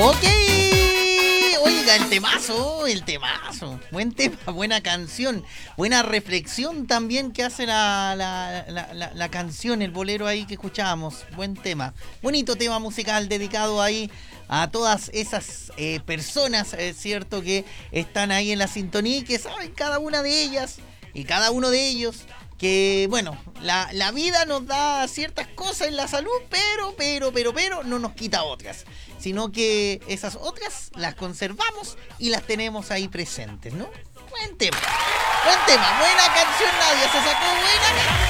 Ok, oiga, el temazo, buen tema, buena canción, buena reflexión también que hace la canción, el bolero ahí que escuchábamos, buen tema, bonito tema musical dedicado ahí a todas esas personas, es cierto, que están ahí en la sintonía y que saben cada una de ellas y cada uno de ellos que, bueno, la vida nos da ciertas cosas en la salud, pero no nos quita otras, sino que esas otras las conservamos y las tenemos ahí presentes, ¿no? Buen tema, buena canción, Nadia, se sacó buena.